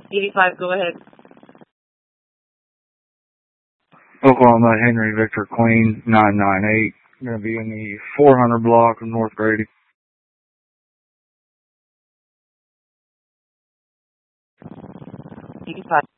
85, go ahead. Oklahoma, Henry Victor Queen, 998. Going to be in the 400 block of North Grady. 85.